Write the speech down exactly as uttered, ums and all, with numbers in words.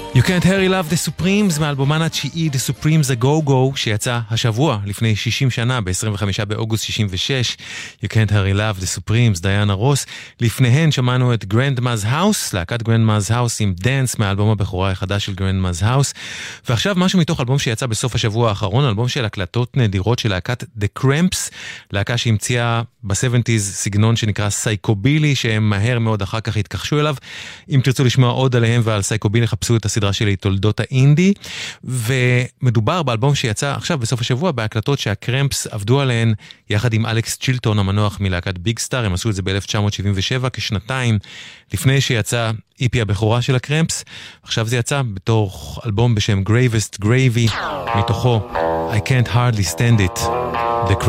You Can't Hurry Love The Supremes מאלבומן התשיעי The Supremes A Go Go שיצא השבוע לפני שישים שנה ב-עשרים וחמישה באוגוסט שישים ושש. You Can't Hurry Love The Supremes, דיאנה רוס. לפניהן שמענו את Grandma's House, להקת Grandma's House עם Dance מאלבום הבכורה החדש של Grandma's House. ועכשיו משהו מתוך אלבום שיצא בסוף השבוע האחרון, אלבום של הקלטות נדירות של להקת The Cramps, להקה שהמציאה ב-שבעים סגנון שנקרא סייקובילי, שהם מהר מאוד אחר כך התכחשו אליו. אם תרצו לשמוע עוד עליהם ועל סייקובילי, חפשו את הסדרה שלי תולדות האינדי, ומדובר באלבום שיצא עכשיו בסוף השבוע בהקלטות שהקרמפס עבדו עליהן יחד עם אלכס צ'ילטון המנוח מלהקת ביג סטאר. הם עשו את זה ב-אלף תשע מאות שבעים ושבע, כשנתיים לפני שיצא איפי הבכורה של הקרמפס. עכשיו זה יצא בתור אלבום בשם Gravest Gravy, מתוכו I Can't Hardly Stand It, The